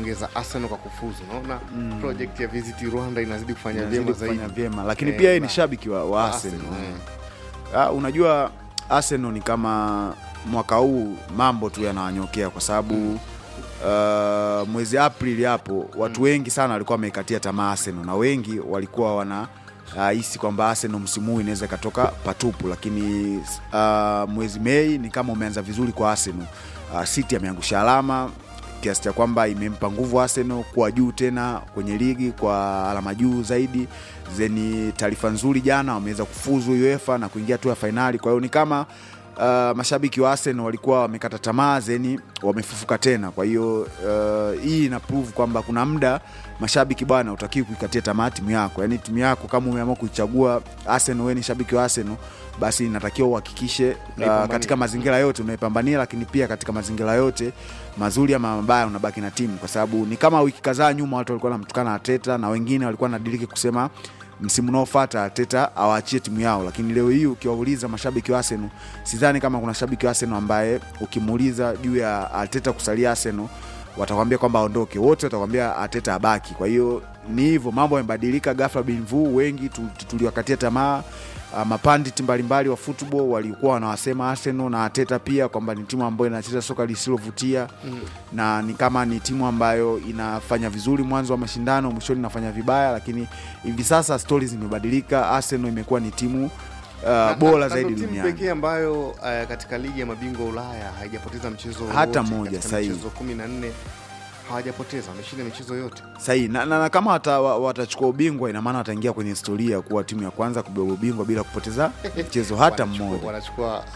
kuipongeza Arsenal kwa kufuzu. Unaona project ya Visit Rwanda inazidi kufanya vyema zaidi. Lakini pia yeye ni shabiki wa Arsenal. Unajua Arsenal ni kama mwaka huu mambo tu yanawanyokea kwa sababu mwezi Aprili hapo watu wengi sana walikuwa wamekatia tamaa Arsenal, na wengi walikuwa wana hisi kwamba Arsenal msimu huu inaweza katoka patupu, lakini mwezi Mei ni kama umeanza vizuri kwa Arsenal. City ameangusha alama kiasi cha kwamba imempa nguvu Arsenal kwa juu tena kwenye ligi kwa alama juu zaidi. Zeni taarifa nzuri jana wameweza kufuzu UEFA na kuingia tu ya finali. Kwa hiyo ni kama mashabiki wa Arsenal walikuwa wamekata tamaa, zeni wamefufuka tena. Kwa hiyo hii ina prove kwamba kuna muda mashabiki bwana utakiwa kuikatia tamaa timu yako. Yaani timu yako kama umeamua kuichagua Arsenal, wewe ni shabiki wa Arsenal, basi inatakiwa uhakikishe katika mazingira yote unaipambania, lakini pia katika mazingira yote mazuri ama mabaya unabaki na timu. Kwa sababu ni kama wiki kadhaa nyuma watu walikuwa wanamtukana Arteta na wengine walikuwa wanadiriki kusema msimu unaofuata Arteta awaachie timu yao, lakini leo hii ukiwauliza mashabiki wa Arsenal, sidhani kama kuna shabiki wa Arsenal ambaye ukimuuliza juu ya Arteta kusalia Arsenal watakwambia kwamba aondoke. Wote watakwambia Arteta abaki. Kwa hiyo ni hivyo, mambo yamebadilika ghafla binvu. Wengi tuliwakatia tamaa. Mapanditi mbalimbali wa football walikuwa wanawasema Arsenal na Arteta pia kwamba ni timu ambayo inacheza soka lisilovutia na ni kama ni timu ambayo inafanya vizuri mwanzo wa mashindano, mwishoni inafanya vibaya. Lakini hivi sasa stories zimebadilika. Arsenal imekuwa ni timu bora zaidi duniani. Timu pekee ambayo katika ligi ya mabingwa Ulaya haijapoteza mchezo hata mmoja. Sahihi, mchezo 14 hawajapoteza, wameshinda michezo yote. Sahihi, na kama watachukua ubingwa ina maana wataingia kwenye historia kuwa timu ya kwanza kubeba ubingwa bila kupoteza mchezo hata mmoja. Wanachukua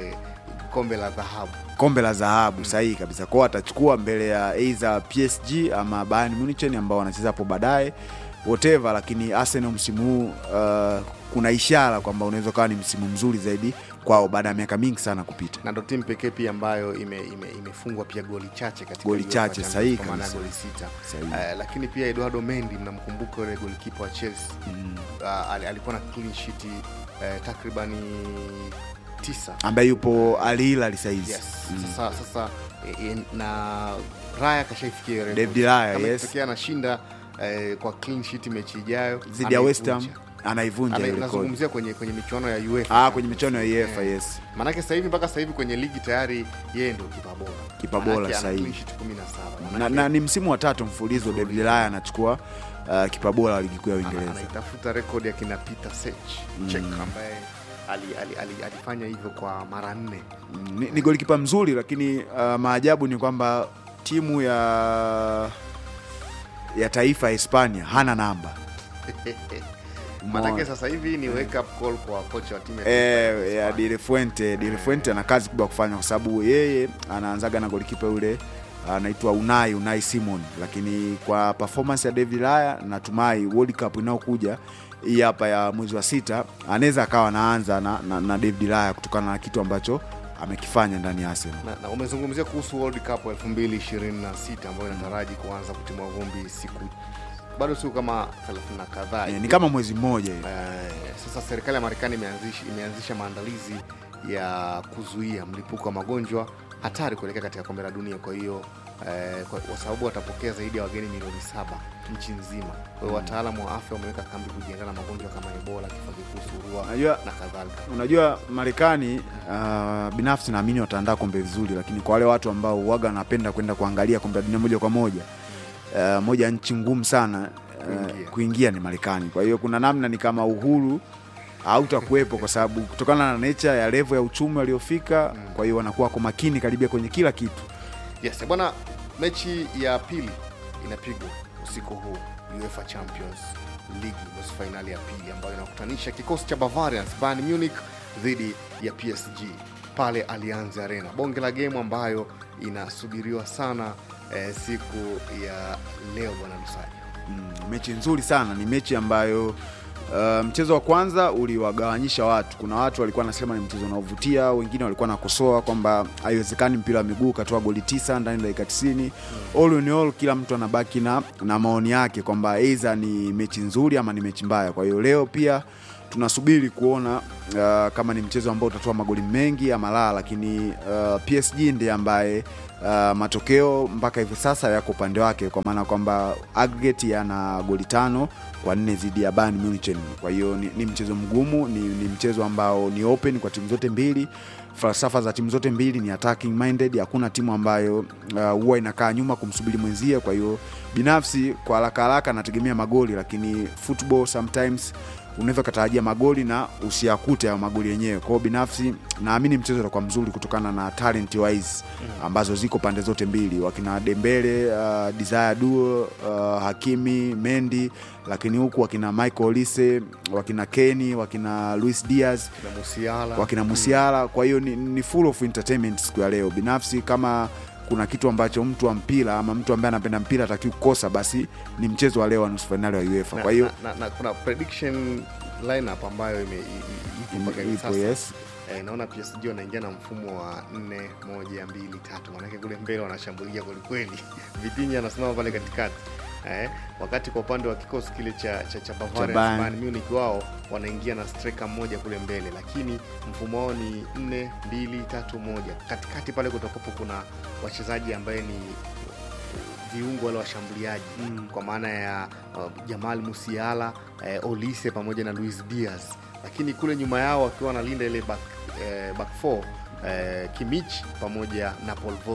kombe la dhahabu. Sahihi kabisa. Kwa watachukua mbele ya either PSG ama Bayern Munich ambao wanacheza hapo baadaye whatever. Lakini Arsenal msimu huu kuna ishara kwamba unaweza kuwa ni msimu mzuri zaidi kwao baada ya miaka mingi sana kupita. Na ndio timu pekee pia ambayo imefungwa pia goli chache katika goli chache. Sahihi kwa maana goli 6. Lakini pia Eduardo Mendy, mnamkumbuka yule goalkeeper wa Chelsea, alikuwa na clean sheet takriban 9 ambaye yupo Al Hilal saizi. Yes. Sasa na Raya kashaifikia record. David Raya, yes. Pekee anashinda kwa clean sheet mechi ijayo dhidi ya West Ham anaivunja ile record. Nazungumzia kwenye michuano ya UEFA. Kwenye michuano ya UEFA, yes. Maana yake mpaka sasa hivi kwenye ligi tayari yeye ndio kipa bora sahihi. Na ni msimu wa 3 mfululizo David Raya anachukua kipa bora wa ligi kuu ya Uingereza. Anaitafuta record ya kina Peter Cech ambaye alifanya hivyo kwa mara 4. Ni golikipa mzuri, lakini maajabu ni kwamba timu ya taifa ya Hispania hana namba. Manake sasa hivi ni wake up call kwa kocha wa timu ya De La Fuente. De La Fuente ana kazi kubwa kufanya kwa sababu yeye anaanzaga na golikipa yule anaitwa Unai Simon, lakini kwa performance ya David Raya natumai World Cup inayokuja hii hapa ya mwezi wa 6 anaweza akawa anaanza na David Raya kutokana na kitu ambacho amekifanya ndani ya Arsenal. Na umezungumzia kuhusu World Cup 2026 ambayo inataraji kuanza kutimua vumbi siku bado sio kama 30 kadhaa. Ni kama mwezi mmoja hivi. Sasa serikali ya Marekani imeanzisha maandalizi ya kuzuia mlipuko wa magonjwa hatari kuelekea katika kombe la dunia. Kwa hiyo kwa sababu watapokea zaidi ya wageni milioni 7 nchi nzima. Kwa hiyo wataalamu wa afya wameweka kambi kujiandaa na magonjwa kama Ebola, kifua kikuu, surua na kadhalika. Unajua Marekani binafsi naamini wataandaa kombe vizuri, lakini kwa wale watu ambao huaga wanapenda kwenda kuangalia kombe la dunia moja kwa moja, moja nchi ngumu sana kuingia ni Marekani. Kwa hiyo kuna namna ni kama uhuru hautakuwepo kwa sababu kutokana na nature ya level ya uchumi waliofika. Kwa hiyo wanakuwa kwa makini karibia kwenye kila kitu. Yes, bwana, mechi ya pili inapigwa usiku huu, UEFA Champions League nusu finali ya pili ambayo inakutanisha kikosi cha Bavarians Bayern Munich dhidi ya PSG pale Allianz Arena. Bonge la game ambayo inasubiriwa sana siku ya leo bwana Lusajo. Mechi nzuri sana, ni mechi ambayo mchezo wa kwanza uliwagawanyisha watu. Kuna watu walikuwa wanasema ni mchezo unaovutia, wengine walikuwa nakosoa kwamba haiwezekani mpira wa miguu katoa goli 9 ndani ya dakika 90. All in all kila mtu anabaki na maoni yake kwamba aidha ni mechi nzuri ama ni mechi mbaya. Kwa hiyo leo pia tunasubiri kuona kama ni mchezo ambao utatoa magoli mengi ama la, lakini PSG ndiye ambaye matokeo mpaka hivi sasa yako upande wake, kwa maana kwamba aggregate yana goli 5-4 dhidi ya Bayern Munich. Kwa hiyo ni mchezo mgumu, ni mchezo ambao ni open kwa timu zote mbili. Falsafa za timu zote mbili ni attacking minded, hakuna timu ambayo huwa inakaa nyuma kumsubiri mwenzie. Kwa hiyo binafsi kwa haraka nategemea magoli, lakini football sometimes unaweza kutarajia magoli na usiyakute ya magoli yenyewe. Kwa hiyo binafsi naamini mchezo utakuwa mzuri kutokana na talent wise ambazo ziko pande zote mbili, wakina Dembele, Desire Duo, Hakimi, Mendy, lakini huku wakina Michael Olise, wakina Kenny, wakina Luis Diaz, wakina Musiala. Kwa hiyo ni full of entertainment siku ya leo. Binafsi kama kuna kitu ambacho mtu wa mpira ama mtu ambaye anapenda mpira atakiwa kukosa, basi ni mchezo wa leo wa nusu finali wa UEFA. Kwa hiyo na kuna prediction lineup ambayo ipo mpaka hivi sasa. Yes. Naona PSG wanaingia na mfumo wa 4-1-2-3. Maana yake kule mbele wanashambulia kweli. Vitinha anasimama pale katikati. Wakati kwa upande wa kikosi kile cha Bavaria, Bayern Munich wao wanaingia na striker mmoja kule mbele, lakini mfumo wao ni 4-2-3-1. Katikati pale kutakopo kuna wachezaji ambaye ni viungo wale washambuliaji kwa maana ya Jamal Musiala, Olise pamoja na Luis Diaz, lakini kule nyuma yao wakiwa wanalinda ile back four, Kimmich pamoja na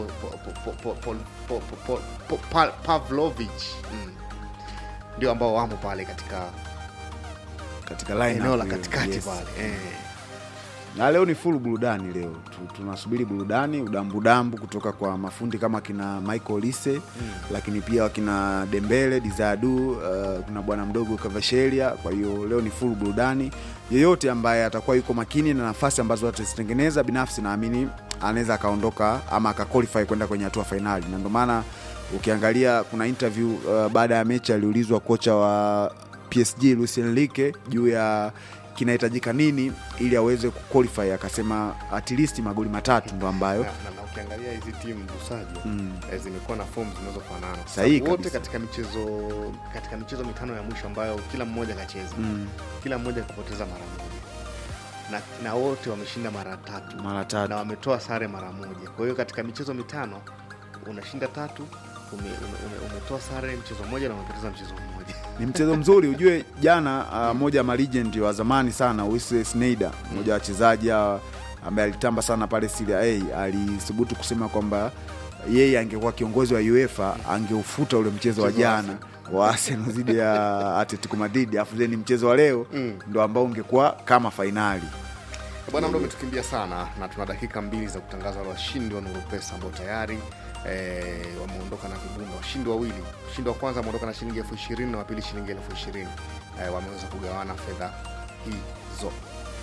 Pavlovic ndio ambao wamo pale katika line eneo la katikati pale. Na leo ni full burudani leo. Tunasubiri burudani, udambudambu kutoka kwa mafundi kama kina Michael Olise, lakini pia wakina Dembele, Desire Duo, kuna bwana mdogo Kvaratskhelia. Kwa hiyo leo ni full burudani. Yeyote ambaye atakuwa yuko makini na nafasi ambazo atazitengeneza, binafsi naamini anaweza akaondoka ama akaqualify kwenda kwenye hatua finali. Na ndio maana ukiangalia kuna interview baada ya mechi aliulizwa kocha wa PSG Luis Enrique juu ya kinahitajika nini ili aweze kuqualify, akasema at least magoli 3 ndo ambayo na ukiangalia hizi timu Busaji zimekuwa na form zinazofanana wote katika michezo mitano ya mwisho ambayo kila mmoja kacheza, kila mmoja kapoteza mara moja na wote wameshinda mara tatu na wametoa sare mara moja. Kwa hiyo katika michezo mitano unashinda 3, umetoa sare mchezo mmoja na umepoteza mchezo mmoja. Ni mchezo mzuri. Ujue jana moja ma legend wa zamani sana, Wesley Sneijder, mmoja wa wachezaji ambaye alitamba sana pale Serie A, alisubutu kusema kwamba yeye angekuwa kiongozi wa UEFA angeufuta ule mchezo wa jana wa Arsenal dhidi ya Atletico Madrid, afu ni mchezo wa leo ndo ambao ungekuwa kama finali. Bwana ndo umetukimbia sana na tuna dakika 2 za kutangaza wale washindi wa Nuru Pesa ambao tayari wameondoka na vibunda. Washindi wawili, mshindi wa kwanza ameondoka na shilingi 20,000 na wa pili shilingi 20,000. Wameweza kugawana fedha hizo.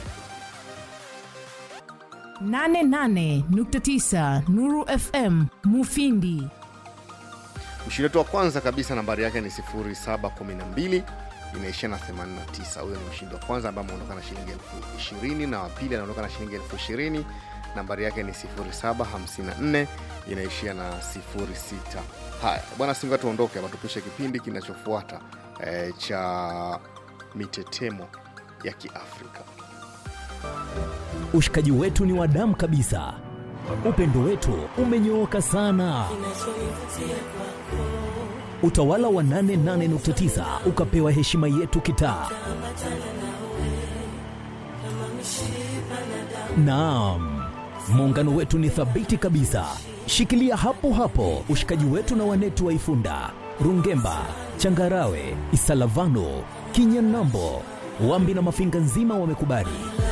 88.9 Nuru FM Mufindi. Mshindi wetu wa kwanza kabisa nambari yake ni 0712 inaishia na 89. Huyo ni mshindi wa kwanza ambaye ameondoka na shilingi 20,000 na wa pili anaondoka na shilingi 20,000. Nambari yake ni 0754 inaishia na 06. Haya bwana, singa tuondoke hapa tupishe kipindi kinachofuata cha mitetemo ya Kiafrika. Ushikaji wetu ni wa damu kabisa. Upendo wetu umenyooka sana. Utawala wa 88.9 ukapewa heshima yetu kitaa. Naam, muungano wetu ni thabiti kabisa. Shikilia hapo hapo ushikaji wetu na wanetu wa Ifunda, Rungemba, Changarawe, Isalavano, Kinyanambo, Wambi na Mafinga nzima wamekubali.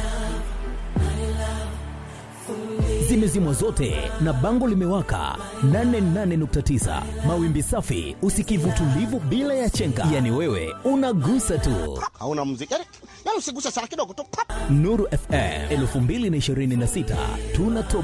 Zimezimwa zote na bango limewaka. 88.9 mawimbi safi, usikivu tulivu bila ya chenga. Yani wewe unagusa tu, hauna muziki. Yaani usigusa sana kidogo tu. Nuru FM 2026 tunatoka.